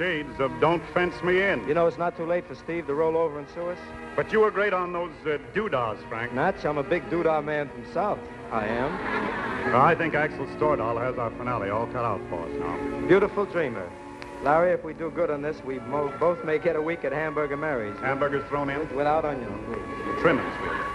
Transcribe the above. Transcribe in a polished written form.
shades of Don't Fence Me In. You know, it's not too late for Steve to roll over and sue us. But you were great on those doodahs, Frank. Natch, I'm a big doodah man from South. I am. I think Axel Stordahl has our finale all cut out for us now. Beautiful dreamer. Larry, if we do good on this, we both may get a week at Hamburger Mary's. Hamburgers thrown in? Without onions, please. Trimmings, will you?